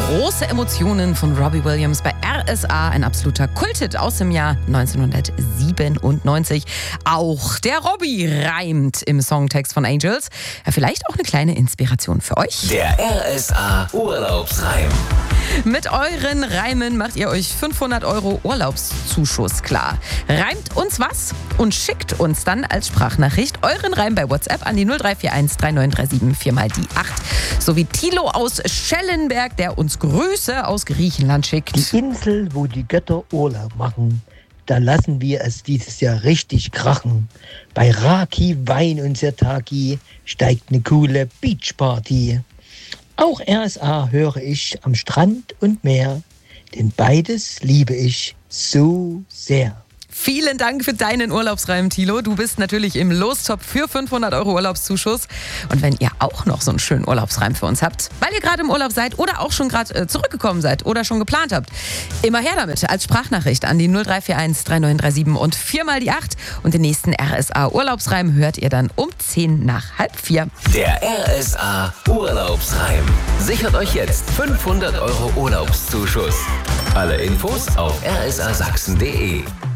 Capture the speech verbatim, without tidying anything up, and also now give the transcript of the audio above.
Große Emotionen von Robbie Williams bei R S A, ein absoluter Kulthit aus dem Jahr neunzehnhundertsiebenundneunzig. Auch der Robbie reimt im Songtext von Angels. Ja, vielleicht auch eine kleine Inspiration für euch. Der R S A Urlaubsreim. Mit euren Reimen macht ihr euch fünfhundert Euro Urlaubszuschuss klar. Reimt uns was und schickt uns dann als Sprachnachricht euren Reim bei WhatsApp an die null drei vier eins drei neun drei sieben vier mal die acht. Sowie Thilo aus Schellenberg, der uns Grüße aus Griechenland schickt. Die Insel, wo die Götter Urlaub machen, da lassen wir es dieses Jahr richtig krachen. Bei Raki, Wein und Sirtaki steigt eine coole Beachparty. Auch R S A höre ich am Strand und Meer, denn beides liebe ich so sehr. Vielen Dank für deinen Urlaubsreim, Thilo. Du bist natürlich im Lostopf für fünfhundert Euro Urlaubszuschuss. Und wenn ihr auch noch so einen schönen Urlaubsreim für uns habt, weil ihr gerade im Urlaub seid oder auch schon gerade äh, zurückgekommen seid oder schon geplant habt, immer her damit als Sprachnachricht an die null drei vier eins drei neun drei sieben und vier mal die acht. Und den nächsten R S A Urlaubsreim hört ihr dann um zehn nach halb vier. Der R S A Urlaubsreim. Sichert euch jetzt fünfhundert Euro Urlaubszuschuss. Alle Infos auf r s a sachsen punkt d e.